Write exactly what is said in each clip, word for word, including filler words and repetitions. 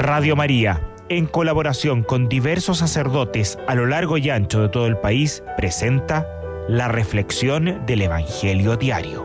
Radio María, en colaboración con diversos sacerdotes a lo largo y ancho de todo el país, presenta la reflexión del Evangelio diario.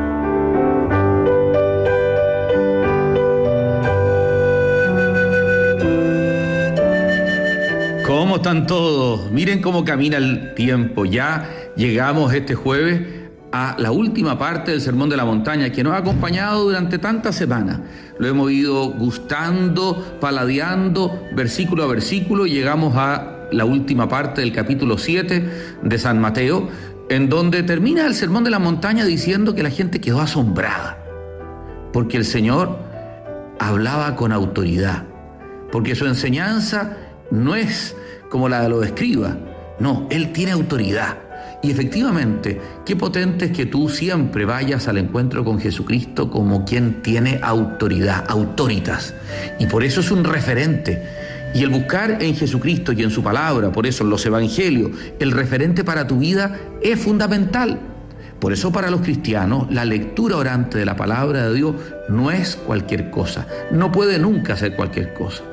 ¿Cómo están todos? Miren cómo camina el tiempo. Ya llegamos este jueves a la última parte del Sermón de la Montaña, que nos ha acompañado durante tantas semanas. Lo hemos ido gustando, paladeando, versículo a versículo, y llegamos a la última parte del capítulo siete de San Mateo, en donde termina el Sermón de la Montaña diciendo que la gente quedó asombrada, porque el Señor hablaba con autoridad, porque su enseñanza no es como la de los escribas, no, Él tiene autoridad. Y efectivamente, qué potente es que tú siempre vayas al encuentro con Jesucristo como quien tiene autoridad, autoritas. Y por eso es un referente. Y el buscar en Jesucristo y en su palabra, por eso en los evangelios, el referente para tu vida es fundamental. Por eso para los cristianos, la lectura orante de la palabra de Dios no es cualquier cosa. No puede nunca ser cualquier cosa.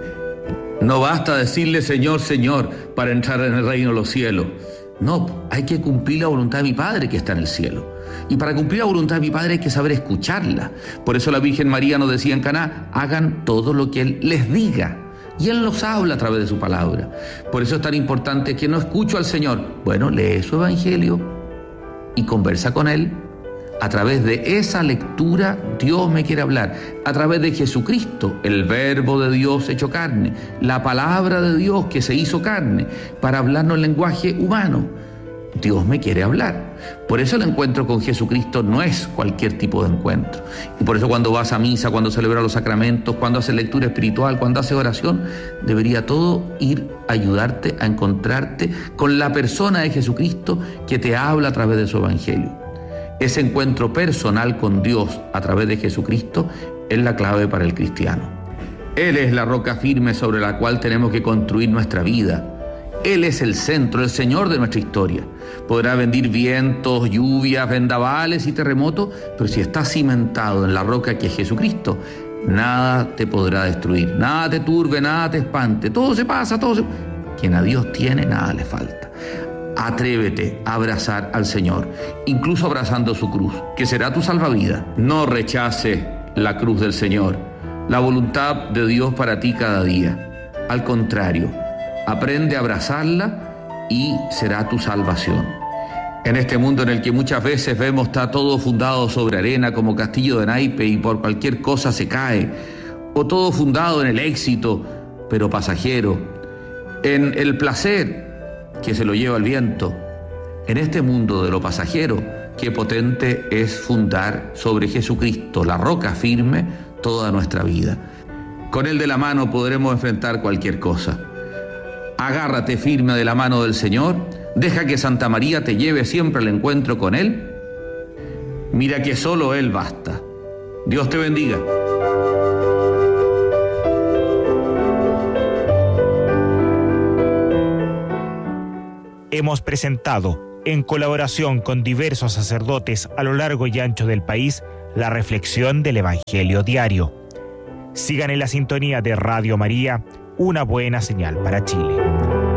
No basta decirle Señor, Señor, para entrar en el reino de los cielos. No, hay que cumplir la voluntad de mi Padre que está en el cielo. Y para cumplir la voluntad de mi Padre hay que saber escucharla. Por eso la Virgen María nos decía en Caná, hagan todo lo que Él les diga. Y Él nos habla a través de su palabra. Por eso es tan importante que no escucho al Señor. Bueno, lee su evangelio y conversa con Él. A través de esa lectura Dios me quiere hablar. A través de Jesucristo, el verbo de Dios hecho carne, la palabra de Dios que se hizo carne, para hablarnos el lenguaje humano. Dios me quiere hablar. Por eso el encuentro con Jesucristo no es cualquier tipo de encuentro. Y por eso cuando vas a misa, cuando celebras los sacramentos, cuando haces lectura espiritual, cuando haces oración, debería todo ir a ayudarte a encontrarte con la persona de Jesucristo que te habla a través de su evangelio. Ese encuentro personal con Dios a través de Jesucristo es la clave para el cristiano. Él es la roca firme sobre la cual tenemos que construir nuestra vida. Él es el centro, el Señor de nuestra historia. Podrá venir vientos, lluvias, vendavales y terremotos, pero si estás cimentado en la roca que es Jesucristo, nada te podrá destruir, nada te turbe, nada te espante. Todo se pasa, todo se... Quien a Dios tiene, nada le falta. Atrévete a abrazar al Señor, incluso abrazando su cruz, que será tu salvavidas. No rechaces la cruz del Señor, la voluntad de Dios para ti cada día. Al contrario, aprende a abrazarla y será tu salvación. En este mundo en el que muchas veces vemos está todo fundado sobre arena como castillo de naipe y por cualquier cosa se cae, o todo fundado en el éxito, pero pasajero, en el placer que se lo lleva el viento. En este mundo de lo pasajero, qué potente es fundar sobre Jesucristo, la roca firme, toda nuestra vida. Con Él de la mano podremos enfrentar cualquier cosa. Agárrate firme de la mano del Señor, deja que Santa María te lleve siempre al encuentro con Él. Mira que solo Él basta. Dios te bendiga. Hemos presentado, en colaboración con diversos sacerdotes a lo largo y ancho del país, la reflexión del Evangelio diario. Sigan en la sintonía de Radio María, una buena señal para Chile.